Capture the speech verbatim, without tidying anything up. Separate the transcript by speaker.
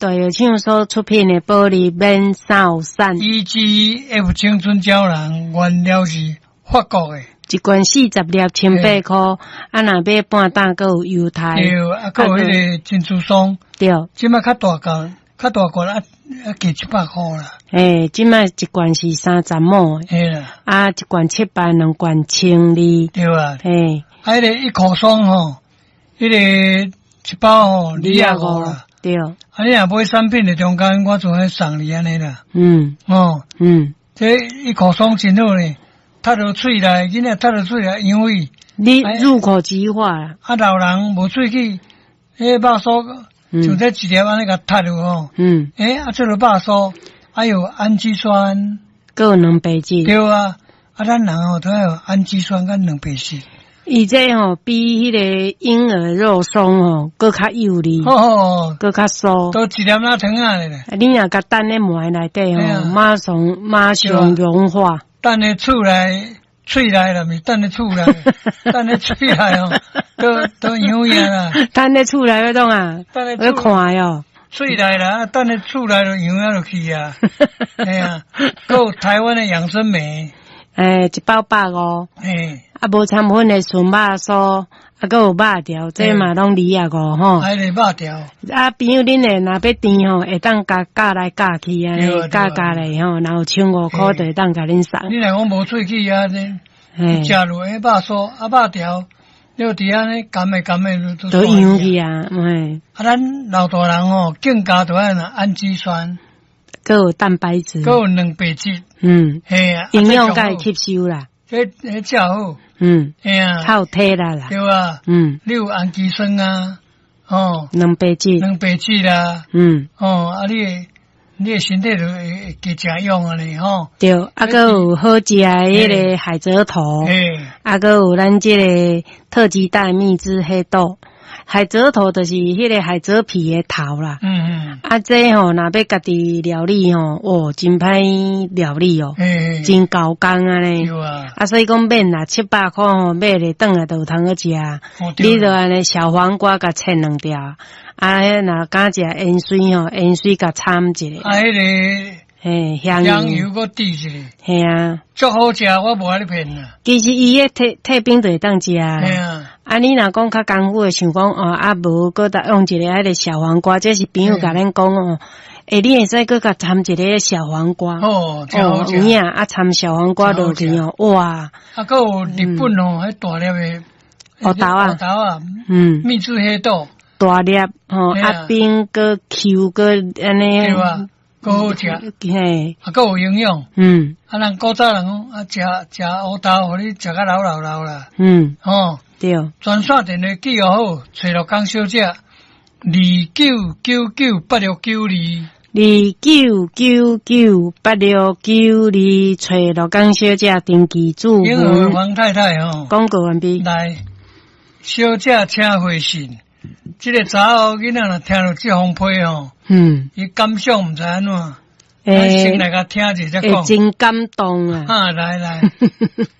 Speaker 1: 大药厂所出品的保利免扫散
Speaker 2: E G F 青春胶囊原料是法国的，
Speaker 1: 一罐四十粒千八块，啊，若买半担还有优待。
Speaker 2: 对，啊，还有迄个珍珠霜，
Speaker 1: 对，
Speaker 2: 即摆较大罐，较大罐啊啊，加一百块啦。
Speaker 1: 诶，即摆一罐是三十毛，
Speaker 2: 嘿啦，
Speaker 1: 啊，一罐七百，两罐千二。
Speaker 2: 对啊，
Speaker 1: 嘿，
Speaker 2: 啊，迄个一口霜吼，迄个一包吼二廿五啦。
Speaker 1: 对，
Speaker 2: 啊，你若买产品的中间，我就会送你安尼啦。
Speaker 1: 嗯
Speaker 2: 哦，
Speaker 1: 嗯，
Speaker 2: 这一口霜真好呢，插到喙内，囡仔插到喙内香味。
Speaker 1: 你入口即化啦。
Speaker 2: 啊，老人无喙齿，迄肉酥就这一粒安尼甲插落吼。
Speaker 1: 嗯，
Speaker 2: 诶、啊，这个肉酥还有氨基酸，
Speaker 1: 还有两倍质。
Speaker 2: 对啊，啊，咱人吼都要有氨基酸跟两倍质。
Speaker 1: 伊这吼比迄个婴儿肉松吼搁较幼腻，
Speaker 2: 哦，
Speaker 1: 搁较酥。
Speaker 2: 都一粒那糖啊咧，
Speaker 1: 啊，你若甲等咧糜内底
Speaker 2: 哎呀
Speaker 1: 吼，马上马上融化。
Speaker 2: 等咧厝内。喙内啦，咪等咧厝内，等咧喙内哦，都都香味啦。
Speaker 1: 等咧厝内迄种啊，
Speaker 2: 等咧
Speaker 1: 要看哟。
Speaker 2: 喙内啦，等咧厝内就香啊落去啊。哎呀，还有台湾的养生梅，
Speaker 1: 诶，一包百五，
Speaker 2: 哎，
Speaker 1: 啊，无掺粉的纯肉酥，啊，还有肉条，这嘛拢二啊五吼。
Speaker 2: 还有肉条。
Speaker 1: 啊，朋友恁诶，若要甜吼，会当加加来加去安尼，加加来吼，然后千五块就会当甲恁送。
Speaker 2: 你若讲无喙齿啊，你食落迄肉酥啊肉条，你有伫安尼甘诶甘诶都
Speaker 1: 都香去啊，嘿。
Speaker 2: 啊，咱老大人吼，更加都要氨基酸，
Speaker 1: 还有蛋白质，
Speaker 2: 还有两倍质，
Speaker 1: 嗯，
Speaker 2: 嘿啊，
Speaker 1: 营养该吸收啦。
Speaker 2: 这这正好，
Speaker 1: 嗯，
Speaker 2: 嘿啊，
Speaker 1: 较有体力啦，
Speaker 2: 对啊，
Speaker 1: 嗯，
Speaker 2: 你有氨基酸啊，哦，
Speaker 1: 两倍质，
Speaker 2: 两倍质啦，
Speaker 1: 嗯，
Speaker 2: 哦，啊你你的身体就会加正用啊哩吼，
Speaker 1: 对，啊，还有好食的迄个海蜇头，
Speaker 2: 嘿，
Speaker 1: 啊，还有咱这个特级带蜜汁黑豆。海蜇头就是迄个海蜇皮的头啦，
Speaker 2: 嗯嗯，
Speaker 1: 啊，这吼若要家己料理吼，哦，真歹料理哦，
Speaker 2: 嘿，
Speaker 1: 真高工啊咧，
Speaker 2: 对啊，
Speaker 1: 啊，所以讲免啦，七百块吼，买咧转来就有通好食，你著安尼小黄瓜甲切两条，啊，若敢食盐水吼，盐水甲掺一下，
Speaker 2: 啊，迄个
Speaker 1: 嘿，香
Speaker 2: 香油搁滴一下，
Speaker 1: 嘿啊，
Speaker 2: 足好食，我无安尼骗啦，
Speaker 1: 其实伊迄退退冰就会当食
Speaker 2: 嘿
Speaker 1: 啦。
Speaker 2: 啊。
Speaker 1: 啊，你若讲较功夫诶，想讲哦，啊无搁搭用一个迄个小黄瓜，这是朋友甲咱讲哦，诶，你会使搁甲掺一个小黄瓜，
Speaker 2: 哦，真好食。
Speaker 1: 有影啊，掺小黄瓜落去哦，哇！
Speaker 2: 啊，搁有日本哦，迄大粒诶，
Speaker 1: 黑豆啊，
Speaker 2: 黑豆啊，
Speaker 1: 嗯，
Speaker 2: 蜜汁黑豆，
Speaker 1: 大粒吼，啊冰搁 Q 搁安尼，
Speaker 2: 对啊，搁好食，
Speaker 1: 嘿，
Speaker 2: 啊，搁有营养。
Speaker 1: 嗯，
Speaker 2: 啊，咱古早人讲啊，食食黑豆，互你食甲老老老啦。
Speaker 1: 嗯，
Speaker 2: 哦。
Speaker 1: 对，
Speaker 2: 专线电话记号好，找六工小姐，二九九九八六九二，
Speaker 1: 二九九九八六九二，找六工小姐登记注
Speaker 2: 英文
Speaker 1: 文，
Speaker 2: 黄太太吼，
Speaker 1: 广告完毕。
Speaker 2: 来，小姐请回信，这个查某囡仔若听到这封批吼，
Speaker 1: 嗯，
Speaker 2: 伊感想毋知安怎，
Speaker 1: 诶，
Speaker 2: 先来甲听者再讲，
Speaker 1: 真感动啊！
Speaker 2: 啊，来来。